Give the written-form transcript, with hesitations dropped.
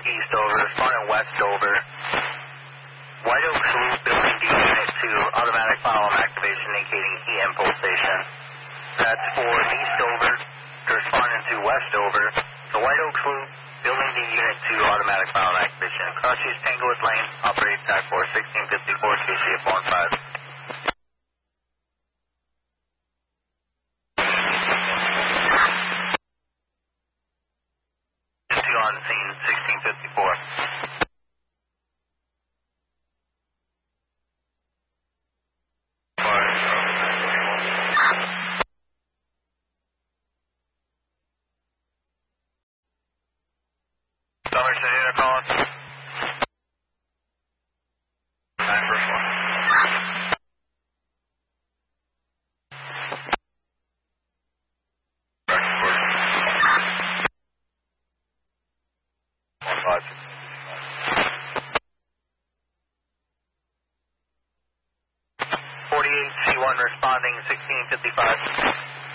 east over, responding west over. White Oak Sloop, building D unit 2, automatic column activation indicating EM pulsation. That's for east over, responding to west over. So White Oak Sloop, building D unit 2, automatic column activation. Cross East Tanglewood Lane, operate TAC 4, 1654, KCF 15. On scene 1654. Somerset Intercom. 9 first one. C1 responding 1655.